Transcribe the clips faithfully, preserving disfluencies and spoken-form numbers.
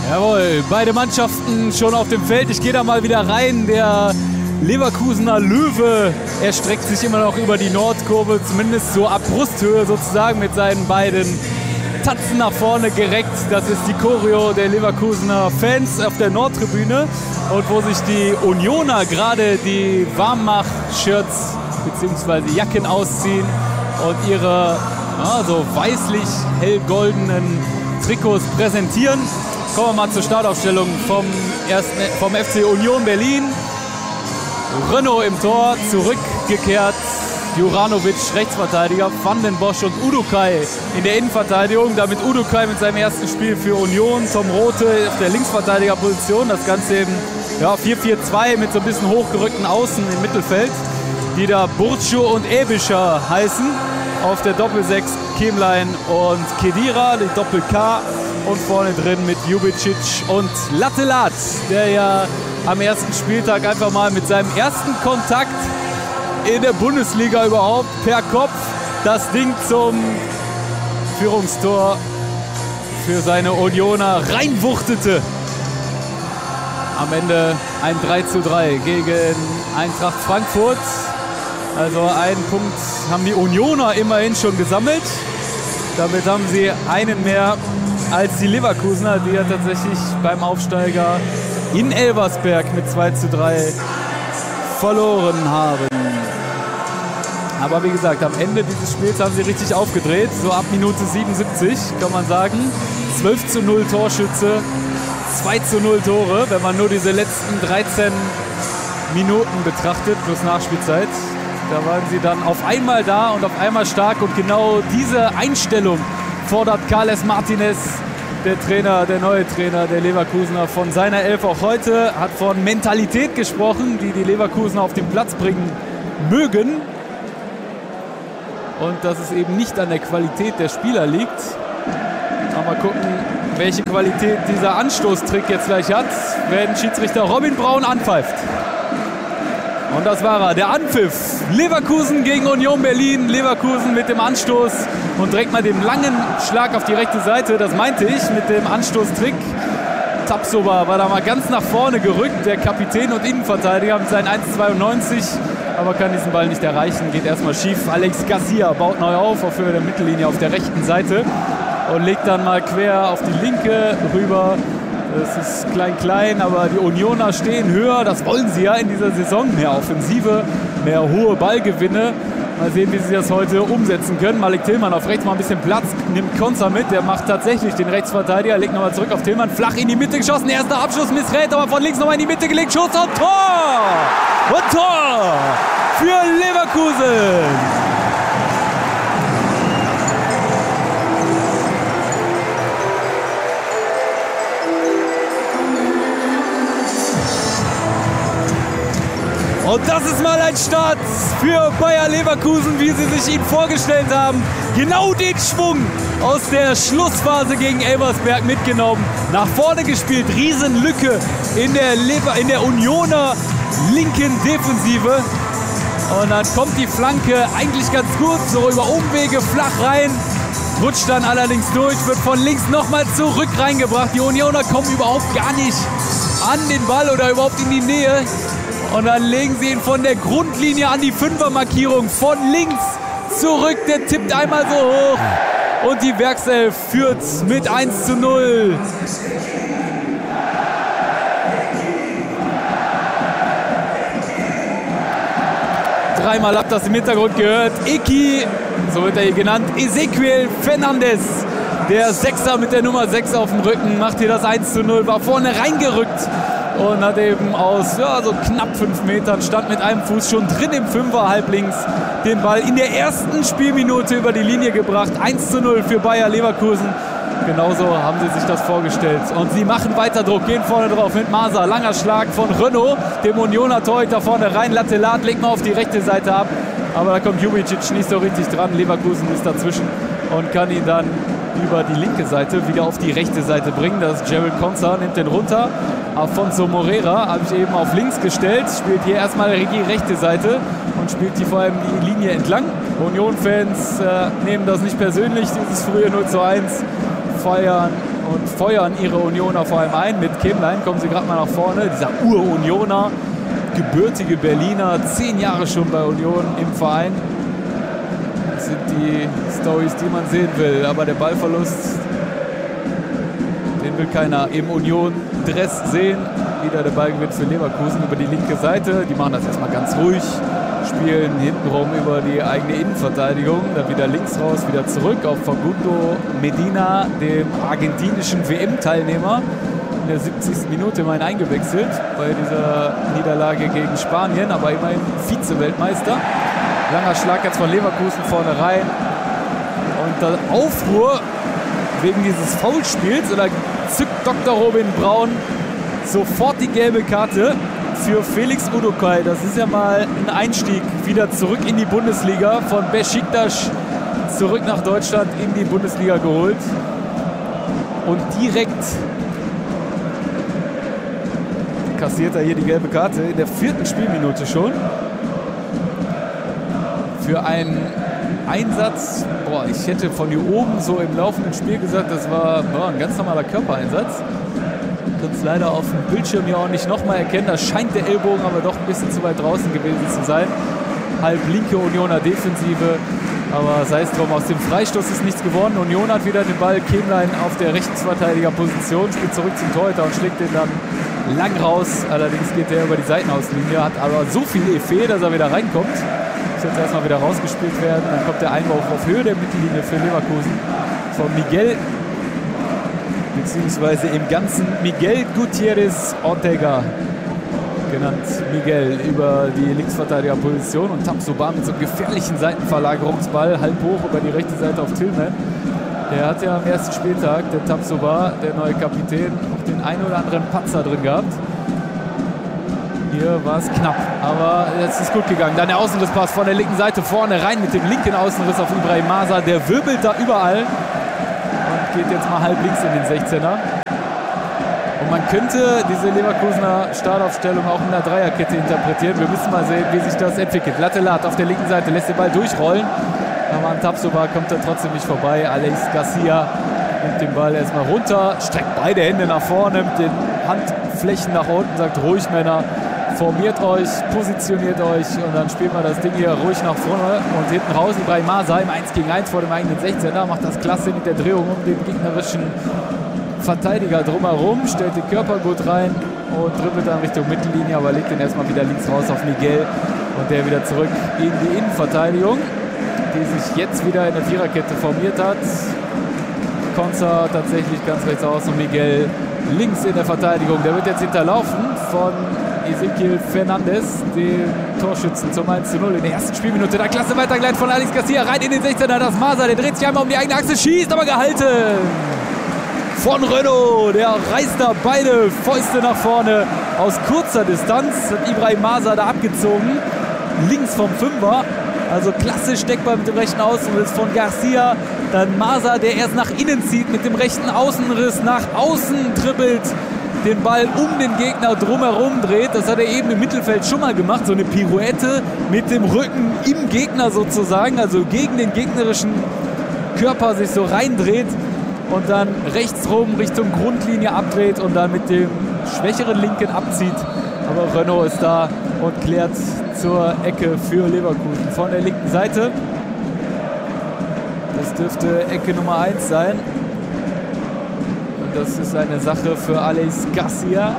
Jawohl, beide Mannschaften schon auf dem Feld. Ich gehe da mal wieder rein. Der Leverkusener Löwe erstreckt sich immer noch über die Nordkurve, zumindest so ab Brusthöhe sozusagen, mit seinen beiden Tatzen nach vorne gereckt. Das ist die Choreo der Leverkusener Fans auf der Nordtribüne. Und wo sich die Unioner gerade die Warmmach-Shirts bzw. Jacken ausziehen und ihre ja, so weißlich hellgoldenen Trikots präsentieren. Kommen wir mal zur Startaufstellung vom, ersten, vom F C Union Berlin. Renaud im Tor, zurückgekehrt. Juranovic, Rechtsverteidiger, Van den Bosch und Udukai in der Innenverteidigung. Damit Udukai mit seinem ersten Spiel für Union. Tom Rothe auf der Linksverteidigerposition. Das Ganze eben ja, vier vier zwei mit so ein bisschen hochgerückten Außen im Mittelfeld, die da Burcu und Ebischer heißen. Auf der Doppelsechs Kemlein und Khedira, die Doppel-K. Und vorne drin mit Jubicic und Lattelat, der ja am ersten Spieltag einfach mal mit seinem ersten Kontakt in der Bundesliga überhaupt per Kopf das Ding zum Führungstor für seine Unioner reinwuchtete. Am Ende ein drei zu drei gegen Eintracht Frankfurt. Also einen Punkt haben die Unioner immerhin schon gesammelt. Damit haben sie einen mehr als die Leverkusener, die ja tatsächlich beim Aufsteiger in Elversberg mit zwei zu drei verloren haben. Aber wie gesagt, am Ende dieses Spiels haben sie richtig aufgedreht. So ab Minute siebenundsiebzig kann man sagen. zwölf zu null Torschütze, zwei zu null Tore, wenn man nur diese letzten dreizehn Minuten betrachtet, plus Nachspielzeit. Da waren sie dann auf einmal da und auf einmal stark. Und genau diese Einstellung fordert Carles Martinez, der Trainer, der neue Trainer der Leverkusener, von seiner Elf auch heute. Hat von Mentalität gesprochen, die die Leverkusener auf den Platz bringen mögen. Und dass es eben nicht an der Qualität der Spieler liegt. Mal gucken, welche Qualität dieser Anstoßtrick jetzt gleich hat, wenn Schiedsrichter Robin Braun anpfeift. Und das war er, der Anpfiff. Leverkusen gegen Union Berlin. Leverkusen mit dem Anstoß und direkt mal dem langen Schlag auf die rechte Seite. Das meinte ich mit dem Anstoßtrick. Tapsoba war da mal ganz nach vorne gerückt. Der Kapitän und Innenverteidiger mit seinen eins Komma zweiundneunzig. Aber kann diesen Ball nicht erreichen. Geht erstmal schief. Alex Garcia baut neu auf auf Höhe der Mittellinie auf der rechten Seite. Und legt dann mal quer auf die linke rüber. Das ist klein-klein, aber die Unioner stehen höher. Das wollen sie ja in dieser Saison. Mehr Offensive, mehr hohe Ballgewinne. Mal sehen, wie sie das heute umsetzen können. Malik Tillmann auf rechts mal ein bisschen Platz, nimmt Konza mit. Der macht tatsächlich den Rechtsverteidiger. Legt nochmal zurück auf Tillmann. Flach in die Mitte geschossen. Erster Abschluss missrät, aber von links nochmal in die Mitte gelegt. Schuss und Tor! Und Tor für Leverkusen! Und das ist mal ein Start für Bayer Leverkusen, wie sie sich ihn vorgestellt haben. Genau den Schwung aus der Schlussphase gegen Elversberg mitgenommen. Nach vorne gespielt, Riesenlücke in der, Lever in der Unioner linken Defensive. Und dann kommt die Flanke eigentlich ganz gut, so über Umwege flach rein. Rutscht dann allerdings durch, wird von links nochmal zurück reingebracht. Die Unioner kommen überhaupt gar nicht an den Ball oder überhaupt in die Nähe. Und dann legen sie ihn von der Grundlinie an die Fünfermarkierung von links zurück. Der tippt einmal so hoch und die Werkself führt mit eins zu null. Dreimal habt ihr das im Hintergrund gehört. Eki, so wird er hier genannt, Ezequiel Fernandes. Der Sechser mit der Nummer sechs auf dem Rücken macht hier das eins zu null, war vorne reingerückt. Und hat eben aus ja, so knapp fünf Metern, stand mit einem Fuß schon drin im Fünfer halblinks, den Ball in der ersten Spielminute über die Linie gebracht. eins zu null für Bayer Leverkusen. Genauso haben sie sich das vorgestellt. Und sie machen weiter Druck, gehen vorne drauf mit Masa. Langer Schlag von Renaud, dem Unioner Torhüter vorne rein. Lattelat legt man auf die rechte Seite ab. Aber da kommt Jubicic nicht so richtig dran. Leverkusen ist dazwischen und kann ihn dann über die linke Seite wieder auf die rechte Seite bringen. Das ist Gerald Konza, nimmt den runter. Afonso Moreira habe ich eben auf links gestellt, spielt hier erstmal die rechte Seite und spielt die vor allem die Linie entlang. Union-Fans äh, nehmen das nicht persönlich, dieses frühe null zu eins, feiern und feuern ihre Unioner vor allem ein. Mit Kämlein kommen sie gerade mal nach vorne. Dieser Ur-Unioner, gebürtige Berliner, zehn Jahre schon bei Union im Verein. Das sind die Storys, die man sehen will. Aber der Ballverlust, den will keiner im Union-Dress sehen. Wieder der Ballgewinn für Leverkusen über die linke Seite. Die machen das erstmal ganz ruhig, spielen hintenrum über die eigene Innenverteidigung. Dann wieder links raus, wieder zurück auf Facundo Medina, dem argentinischen W M-Teilnehmer. In der siebzigsten Minute immerhin eingewechselt bei dieser Niederlage gegen Spanien, aber immerhin Vize-Weltmeister. Langer Schlag jetzt von Leverkusen vorne rein. Und der Aufruhr wegen dieses Foulspiels. Und da zückt Doktor Robin Braun sofort die gelbe Karte für Felix Udokai. Das ist ja mal ein Einstieg wieder zurück in die Bundesliga. Von Beşiktaş zurück nach Deutschland in die Bundesliga geholt. Und direkt kassiert er hier die gelbe Karte in der vierten Spielminute schon. Für einen Einsatz, boah, ich hätte von hier oben so im laufenden Spiel gesagt, das war boah, ein ganz normaler Körpereinsatz. Können es leider auf dem Bildschirm hier auch nicht nochmal erkennen. Da scheint der Ellbogen aber doch ein bisschen zu weit draußen gewesen zu sein. Halb linke Unioner Defensive, aber sei es drum, aus dem Freistoß ist nichts geworden. Union hat wieder den Ball, Kämlein auf der Rechtsverteidigerposition, spielt zurück zum Torhüter und schlägt den dann lang raus. Allerdings geht der über die Seitenauslinie, hat aber so viel Effet, dass er wieder reinkommt. Muss jetzt erstmal wieder rausgespielt werden. Dann kommt der Einwurf auf Höhe der Mittellinie für Leverkusen von Miguel, beziehungsweise im Ganzen Miguel Gutierrez Ortega genannt. Miguel über die Linksverteidigerposition und Tapsoba mit so einem gefährlichen Seitenverlagerungsball halb hoch über die rechte Seite auf Tillman. Der hat ja am ersten Spieltag, der Tapsoba, der neue Kapitän, auch den einen oder anderen Patzer drin gehabt. Hier war es knapp, aber jetzt ist gut gegangen. Dann der Außenrisspass von der linken Seite vorne rein mit dem linken Außenriss auf Ibrahim Masa. Der wirbelt da überall und geht jetzt mal halb links in den sechzehner. Und man könnte diese Leverkusener Startaufstellung auch in der Dreierkette interpretieren. Wir müssen mal sehen, wie sich das entwickelt. Lattelat auf der linken Seite lässt den Ball durchrollen. Aber an Tapsoba kommt er trotzdem nicht vorbei. Alex Garcia nimmt den Ball erstmal runter, streckt beide Hände nach vorne, mit den Handflächen nach unten, sagt ruhig Männer, formiert euch, positioniert euch und dann spielt man das Ding hier ruhig nach vorne und hinten raus. Ibrahim Masa im eins gegen eins vor dem eigenen sechzehner, macht das klasse mit der Drehung um den gegnerischen Verteidiger drumherum, stellt den Körper gut rein und dribbelt dann Richtung Mittellinie, aber legt den erstmal wieder links raus auf Miguel und der wieder zurück in die Innenverteidigung, die sich jetzt wieder in der Viererkette formiert hat. Konza tatsächlich ganz rechts aus und Miguel links in der Verteidigung. Der wird jetzt hinterlaufen von Ezequiel Fernandes, dem Torschützen zum eins zu null in der ersten Spielminute. Da klasse weitergeleitet von Alex Garcia rein in den sechzehner. Das Masa, der dreht sich einmal um die eigene Achse, schießt, aber gehalten von Renaud. Der reißt da beide Fäuste nach vorne aus kurzer Distanz. Hat Ibrahim Masa da abgezogen, links vom Fünfer. Also klasse Steckball mit dem rechten Außenriss von Garcia. Dann Masa, der erst nach innen zieht mit dem rechten Außenriss, nach außen dribbelt, den Ball um den Gegner drumherum dreht. Das hat er eben im Mittelfeld schon mal gemacht. So eine Pirouette mit dem Rücken im Gegner sozusagen, also gegen den gegnerischen Körper sich so reindreht und dann rechts rum Richtung Grundlinie abdreht und dann mit dem schwächeren Linken abzieht. Aber Renaud ist da und klärt zur Ecke für Leverkusen von der linken Seite. Das dürfte Ecke Nummer eins sein. Und das ist eine Sache für Alex Garcia,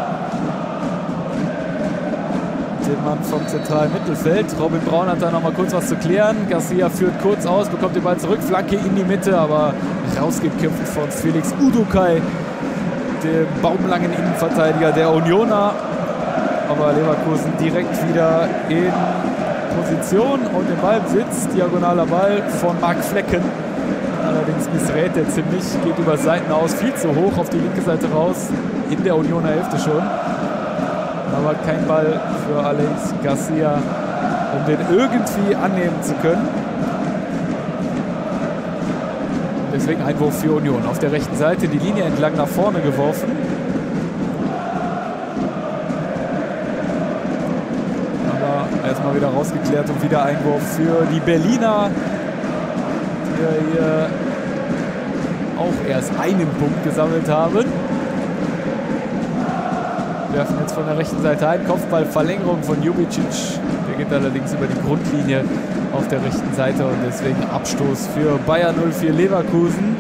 den Mann vom zentralen Mittelfeld. Robin Braun hat da noch mal kurz was zu klären. Garcia führt kurz aus, bekommt den Ball zurück, Flanke in die Mitte, aber rausgeköpft von Felix Udokai, dem baumlangen Innenverteidiger der Unioner. Aber Leverkusen direkt wieder in Position und im Ballbesitz. Diagonaler Ball von Marc Flecken. Allerdings missrät er ziemlich, geht über Seiten aus, viel zu hoch auf die linke Seite raus. In der Unioner Hälfte schon. Aber kein Ball für Alex Garcia, um den irgendwie annehmen zu können. Deswegen Einwurf für Union. Auf der rechten Seite die Linie entlang nach vorne geworfen. Erstmal wieder rausgeklärt und wieder Einwurf für die Berliner, die hier auch erst einen Punkt gesammelt haben. Werfen jetzt von der rechten Seite ein. Kopfballverlängerung von Jubicic. Der geht allerdings über die Grundlinie auf der rechten Seite und deswegen Abstoß für Bayer null vier Leverkusen,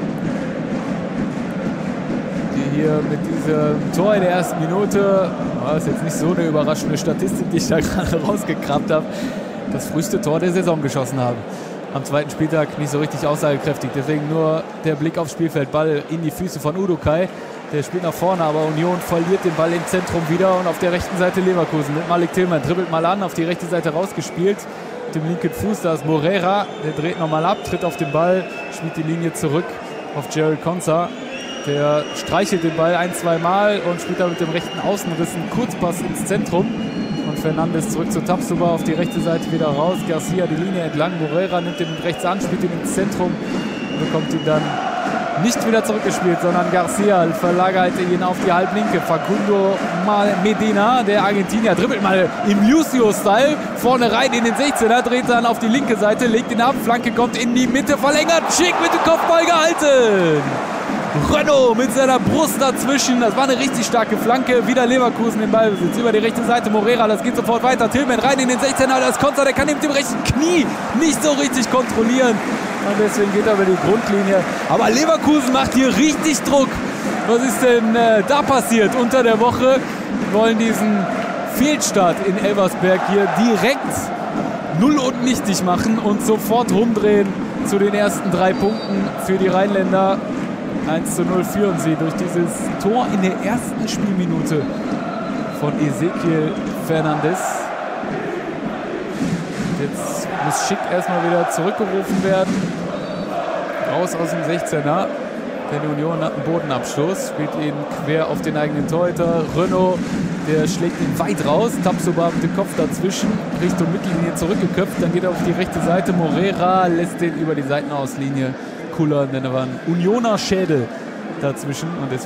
die hier mit diesem Tor in der ersten Minute, das ist jetzt nicht so eine überraschende Statistik, die ich da gerade rausgekramt habe, das früheste Tor der Saison geschossen haben. Am zweiten Spieltag nicht so richtig aussagekräftig, deswegen nur der Blick aufs Spielfeld. Ball in die Füße von Udokai. Der spielt nach vorne, aber Union verliert den Ball im Zentrum wieder und auf der rechten Seite Leverkusen mit Malik Tillman. Dribbelt mal an, auf die rechte Seite rausgespielt. Mit dem linken Fuß, da ist Moreira. Der dreht nochmal ab, tritt auf den Ball, spielt die Linie zurück auf Gerald Konsa. Der streichelt den Ball ein, zwei Mal und spielt da mit dem rechten Außenriss einen Kurzpass ins Zentrum. Und Fernandes zurück zu Tapsoba, auf die rechte Seite wieder raus. Garcia die Linie entlang. Moreira nimmt ihn rechts an, spielt ihn ins Zentrum und bekommt ihn dann nicht wieder zurückgespielt, sondern Garcia verlagert ihn auf die Halblinke. Facundo Medina, der Argentinier, dribbelt mal im Lucio-Style vorne rein in den sechzehner, dreht dann auf die linke Seite, legt ihn ab, Flanke kommt in die Mitte, verlängert, schick mit dem Kopfball gehalten. Renault mit seiner Brust dazwischen, das war eine richtig starke Flanke, wieder Leverkusen im Ballbesitz, über die rechte Seite Moreira, das geht sofort weiter, Tillman rein in den sechzehner, das Konter, der kann ihn mit dem rechten Knie nicht so richtig kontrollieren. Und deswegen geht er über die Grundlinie. Aber Leverkusen macht hier richtig Druck. Was ist denn äh, da passiert unter der Woche? Wir wollen diesen Fehlstart in Elversberg hier direkt null und nichtig machen und sofort rumdrehen zu den ersten drei Punkten für die Rheinländer. eins zu null führen sie durch dieses Tor in der ersten Spielminute von Ezequiel Fernandes. Jetzt muss Schick erstmal wieder zurückgerufen werden. Raus aus dem sechzehner. Denn die Union hat einen Bodenabstoß. Spielt ihn quer auf den eigenen Torhüter. Renault, der schlägt ihn weit raus. Tapsoba mit dem Kopf dazwischen. Richtung Mittellinie zurückgeköpft. Dann geht er auf die rechte Seite. Moreira lässt den über die Seitenauslinie kullern. Denn da war ein Unioner Schädel dazwischen. Und